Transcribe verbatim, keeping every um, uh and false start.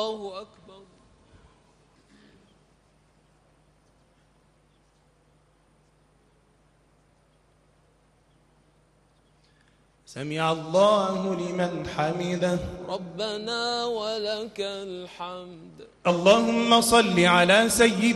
الله أكبر. سمع الله لمن حمده. ربنا ولك الحمد. اللهم صل على سيدنا